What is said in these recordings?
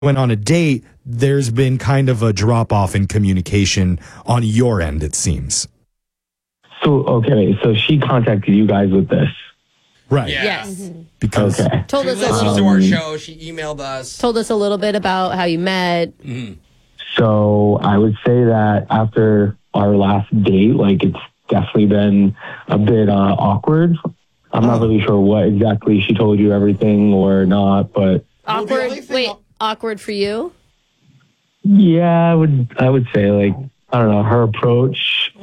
went on a date, there's been kind of a drop-off in communication on your end, it seems. So she contacted you guys with this. Right. Yeah. Yes. Because Okay. She listens to our show. She emailed us. Told us a little bit about how you met. So I would say that after our last date, like it's definitely been a bit awkward. I'm not really sure what exactly she told you everything or not, but Awkward. Wait, awkward for you? yeah, I would say like I don't know her approach.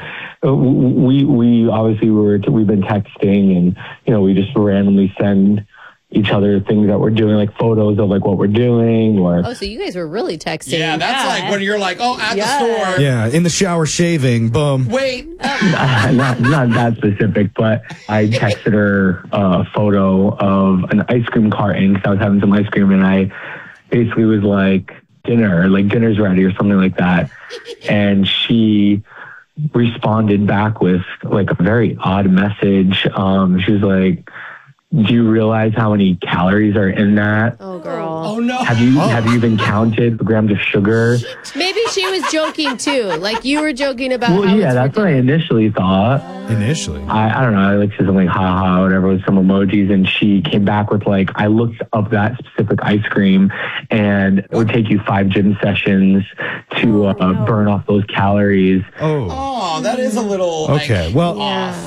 we obviously we've been texting and we just randomly send each other things that we're doing, like photos of like what we're doing or Oh, so you guys were really texting. Yeah, that's like when you're like, at the store. yeah, in the shower shaving, boom. Wait. not that specific, but I texted her a photo of an ice cream carton because I was having some ice cream and I basically was like dinner's ready or something like that, and she responded back with like a very odd message. She was like, do you realize how many calories are in that? Oh, girl. Oh, no. Have you even counted the grams of sugar? Maybe she was joking, too. Like, you were joking about Well, how yeah, that's what I initially thought. Initially. I don't know. I like said something haha, whatever, with some emojis, and she came back with like, I looked up that specific ice cream, and it would take you 5 gym sessions to burn off those calories. Oh, that is a little Okay, well,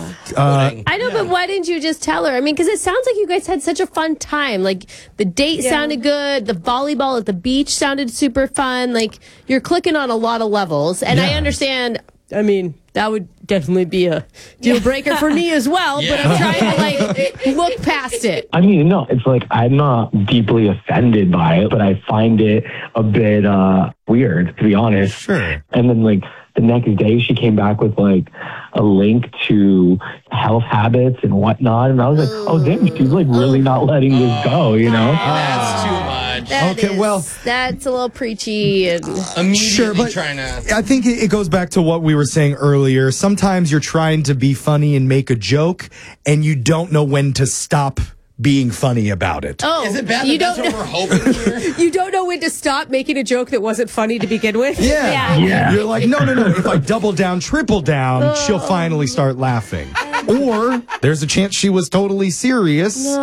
I know, but why didn't you just tell her? I mean, because it sounds like you guys had such a fun time. Like, the date sounded good. The volleyball at the beach sounded super fun. Like, you're clicking on a lot of levels. And I understand, I mean, that would definitely be a deal breaker for me as well. But I'm trying to, like, look past it. I mean, no, it's like I'm not deeply offended by it, but I find it a bit weird, to be honest. Sure. And then, like, the next day, she came back with, like, a link to health habits and whatnot. And I was like, oh, damn, she's, like, really not letting this go, you know? That's too much. That's a little preachy. And Immediately Sure, but trying to... I think it goes back to what we were saying earlier. Sometimes you're trying to be funny and make a joke, and you don't know when to stop being funny about it. Oh, Is it bad you that that's don't what we're hoping here? You don't know when to stop making a joke that wasn't funny to begin with? Yeah. You're like, no. If I double down, triple down, she'll finally start laughing. Or there's a chance she was totally serious. But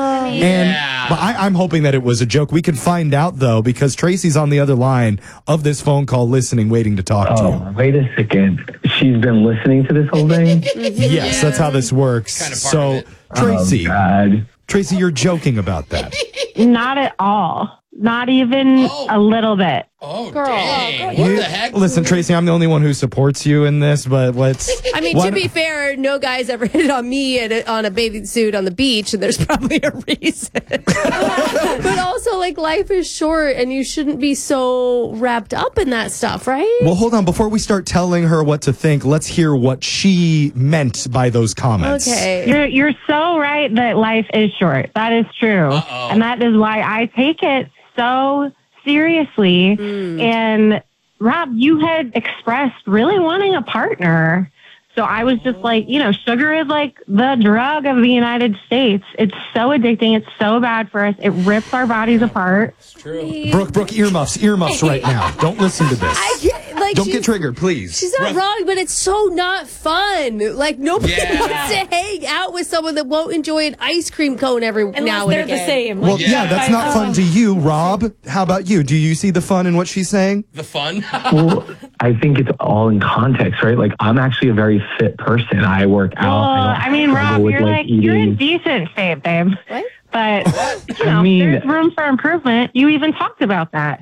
I'm hoping that it was a joke. We can find out, though, because Tracy's on the other line of this phone call listening, waiting to talk to you. Oh, wait a second. She's been listening to this whole thing? Yes, that's how this works. Kind of part of it. Tracy, Oh, God. Tracy, you're joking about that. Not at all. Not even a little bit. Oh, Girl. dang. What the heck? Listen, Tracy, I'm the only one who supports you in this, but let's... I mean, to be fair, no guy's ever hit on me on a bathing suit on the beach, and there's probably a reason. But also, like, life is short, and you shouldn't be so wrapped up in that stuff, right? Well, hold on. Before we start telling her what to think, let's hear what she meant by those comments. Okay. You're so right that life is short. That is true. And that is why I take it so seriously. And Rob, you had expressed really wanting a partner. So I was just like, sugar is like the drug of the United States. It's so addicting. It's so bad for us. It rips our bodies apart. It's true. Brooke, earmuffs right now. Don't listen to this. Don't get triggered, please. She's not wrong, but it's so not fun. Like, nobody wants to hang out with someone that won't enjoy an ice cream cone every now and they're again. the same. Well, that's not fun to you, Rob. How about you? Do you see the fun in what she's saying? The fun? Well, I think it's all in context, right? Like, I'm actually a very fit person. I work out. Well, I mean, Rob, with, you're in eating. decent shape, babe. What? But, I mean- there's room for improvement. You even talked about that.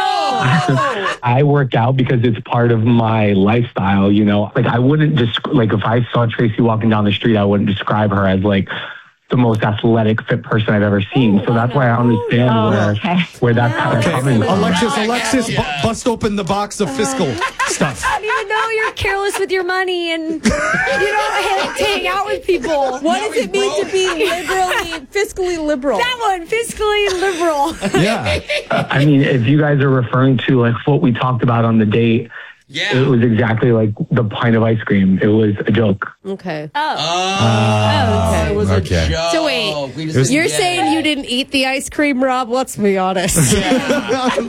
I work out because it's part of my lifestyle, Like, I wouldn't just, like, if I saw Tracy walking down the street, I wouldn't describe her as, like, the most athletic, fit person I've ever seen. So that's why I understand where that's kind of coming from. Alexis, bust open the box of fiscal stuff. I don't even know you're careless with your money and you don't hang out with people. What does it mean to be fiscally liberal? That one, fiscally liberal. Yeah. I mean, if you guys are referring to, like, what we talked about on the date, it was exactly like the pint of ice cream. It was a joke. Okay. It was a Okay. joke. So wait, We just you're saying you didn't eat the ice cream, Rob? Let's be honest.